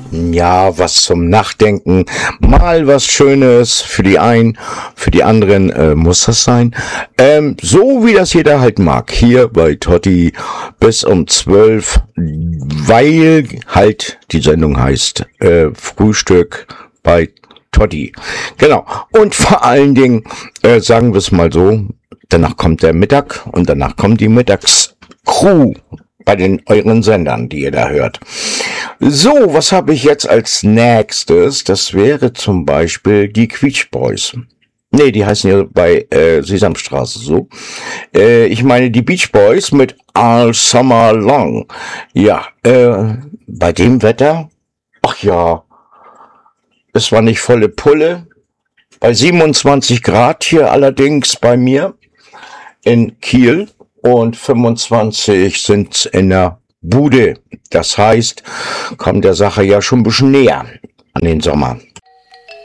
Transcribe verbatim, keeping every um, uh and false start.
Ja, was zum Nachdenken, mal was Schönes für die einen, für die anderen äh, muss das sein. Ähm, so wie das jeder halt mag, hier bei Totti bis um zwölf, weil halt die Sendung heißt äh, Frühstück bei Totti. Genau. Und vor allen Dingen, äh, sagen wir es mal so, danach kommt der Mittag und danach kommt die Mittagscrew bei den euren Sendern, die ihr da hört. So, was habe ich jetzt als nächstes? Das wäre zum Beispiel die Quietsch Boys. Nee, die heißen ja bei äh, Sesamstraße so. Äh, ich meine die Beach Boys mit All Summer Long. Ja, äh, bei dem Wetter, ach ja, es war nicht volle Pulle. Bei siebenundzwanzig Grad hier allerdings bei mir in Kiel. Und fünfundzwanzig sind in der Bude. Das heißt, kommt der Sache ja schon ein bisschen näher an den Sommer.